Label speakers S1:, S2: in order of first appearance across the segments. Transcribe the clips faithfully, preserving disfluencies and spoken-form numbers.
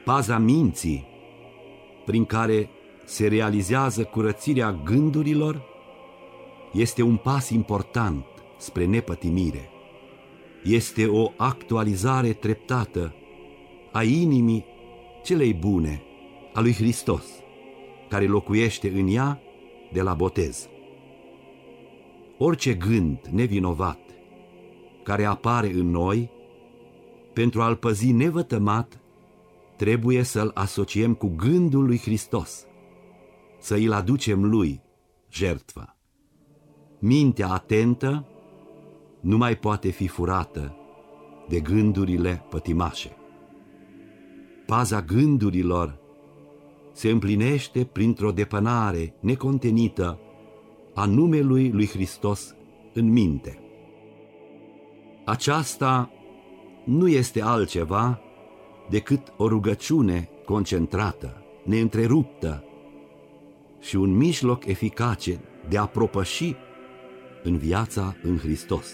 S1: paza minții, prin care se realizează curățirea gândurilor, este un pas important spre nepătimire. Este o actualizare treptată a inimii celei bune, a lui Hristos, care locuiește în ea de la botez. Orice gând nevinovat care apare în noi, pentru a-l păzi nevătămat, trebuie să-l asociem cu gândul lui Hristos, să îl aducem lui jertfă. Mintea atentă nu mai poate fi furată de gândurile pătimașe. Paza gândurilor se împlinește printr-o depănare necontenită a numelui lui Hristos în minte. Aceasta nu este altceva decât o rugăciune concentrată, neîntreruptă și un mijloc eficace de a propăși în viața în Hristos.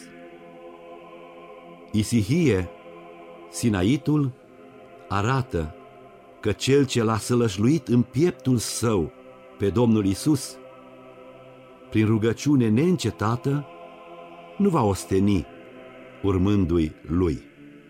S1: Isihie, Sinaitul, arată că cel ce l-a sălășluit în pieptul său pe Domnul Iisus, prin rugăciune neîncetată, nu va osteni urmându-i lui.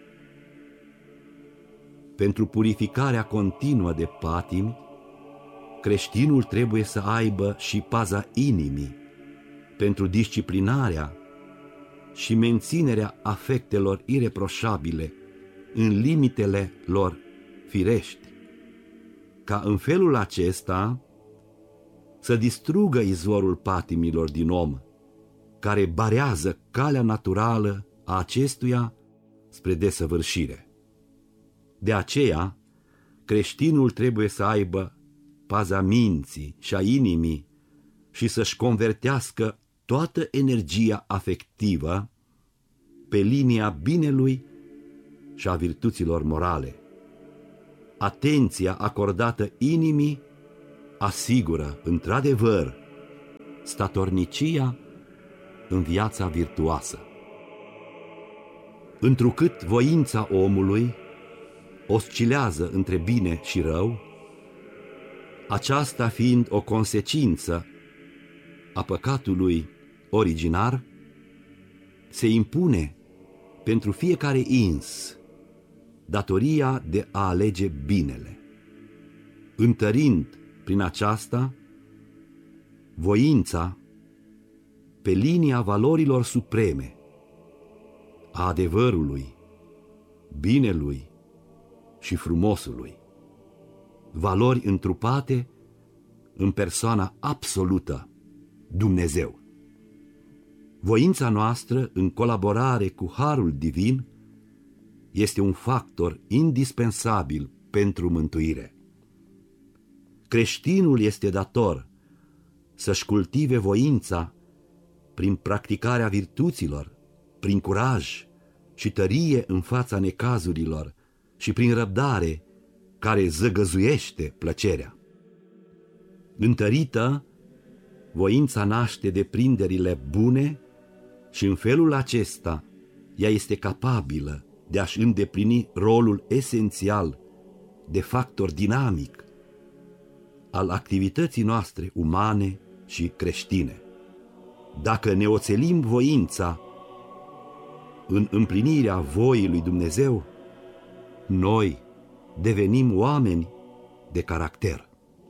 S1: Pentru purificarea continuă de patimi, creștinul trebuie să aibă și paza inimii, pentru disciplinarea și menținerea afectelor ireproșabile în limitele lor firești, ca în felul acesta să distrugă izvorul patimilor din om, care barează calea naturală a acestuia spre desăvârșire. De aceea, creștinul trebuie să aibă paza minții și a inimii și să-și convertească toată energia afectivă pe linia binelui și a virtuților morale. Atenția acordată inimii asigură, într-adevăr, statornicia în viața virtuoasă. Întrucât voința omului oscilează între bine și rău, aceasta fiind o consecință a păcatului originar, se impune pentru fiecare ins datoria de a alege binele, întărind prin aceasta voința pe linia valorilor supreme, a adevărului, binelui și frumosului, valori întrupate în persoana absolută, Dumnezeu. Voința noastră, în colaborare cu Harul Divin, este un factor indispensabil pentru mântuire. Creștinul este dator să-și cultive voința prin practicarea virtuților, prin curaj și tărie în fața necazurilor și prin răbdare care zăgăzuiește plăcerea. Întărită, voința naște deprinderile bune și în felul acesta ea este capabilă de a-și îndeplini rolul esențial de factor dinamic al activității noastre umane și creștine. Dacă ne oțelim voința în împlinirea voii lui Dumnezeu, noi devenim oameni de caracter.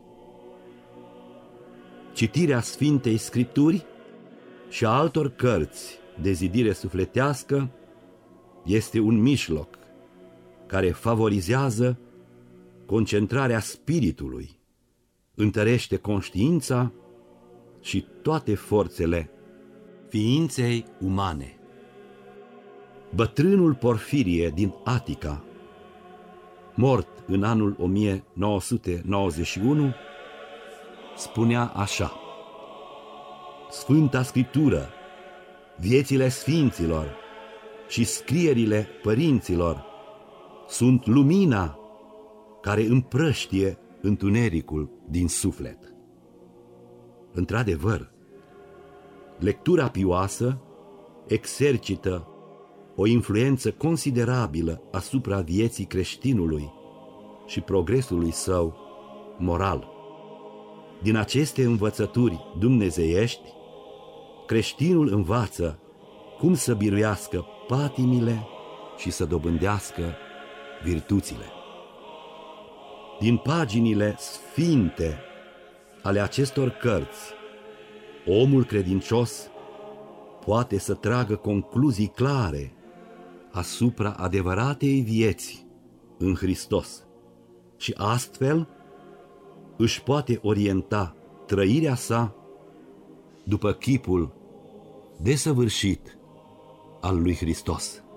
S1: Citirea Sfintei Scripturi și a altor cărți de zidire sufletească este un mijloc care favorizează concentrarea spiritului, întărește conștiința și toate forțele ființei umane. Bătrânul Porfirie din Atica, mort în anul o mie nouă sute nouăzeci și unu, spunea așa: Sfânta Scriptură, viețile sfinților și scrierile părinților sunt lumina care împrăștie întunericul din suflet. Într-adevăr, lectura pioasă exercită o influență considerabilă asupra vieții creștinului și progresului său moral. Din aceste învățături dumnezeiești, creștinul învață cum să biruiască patimile și să dobândească virtuțile. Din paginile sfinte ale acestor cărți, omul credincios poate să tragă concluzii clare asupra adevăratei vieți în Hristos și astfel își poate orienta trăirea sa după chipul desăvârșit al lui Hristos.